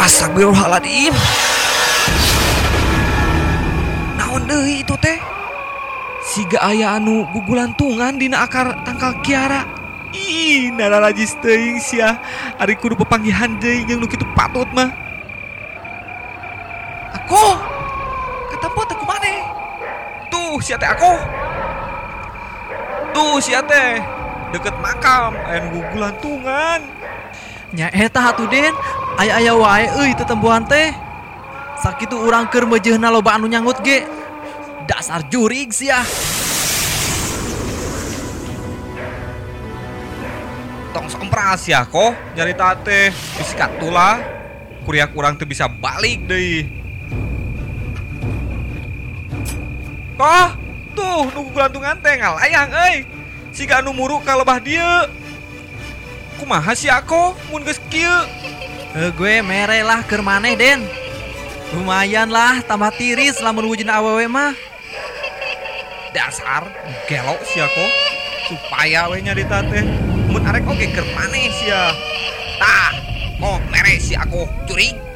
Astagfirullahaladzim. Naon deui itu teh? Siga aya anu gugulantungan dina akar tangkal kiara. Ih, nararajis teuing sia. Ari kudu pepanggihan deui jeung nu kitu patut mah. Aku ketemu teh kumaneh? Tuh sia teh aku. Tuh sia teh deket makam aya nu gugulantungan. Nya eta atuh Den, aya-aya wae euy tetembohan teh. Sakitu urang keur meujeuhna loba anu nyangut ge. Dasar jurig sia. Tong sompras ya kok nyarita teh bisikat tulah kuriak urang teh bisa balik deui. Kok tuh nu gugulantungan teh ngalayang euy. Siga anu muru ka lebah dieu. Kumaha si ako mun geus kieu? Gue mere lah keur maneh Den. Lumayan lah tambah tiris lamun wujudna awewe mah. Dasar gelo si ako supaya we nyarita teh mun arek oge keur maneh sia. Tah, oh mere si ako curig.